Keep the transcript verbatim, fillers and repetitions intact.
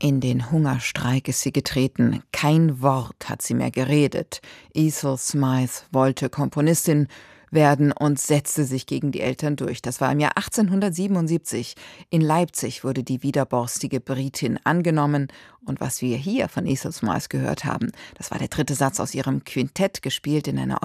In den Hungerstreik ist sie getreten. Kein Wort hat sie mehr geredet. Ethel Smythe wollte Komponistin werden und setzte sich gegen die Eltern durch. Das war im Jahr achtzehnhundertsiebenundsiebzig. In Leipzig wurde die widerborstige Britin angenommen. Und was wir hier von Ethel Smythe gehört haben, das war der dritte Satz aus ihrem Quintett, gespielt in einer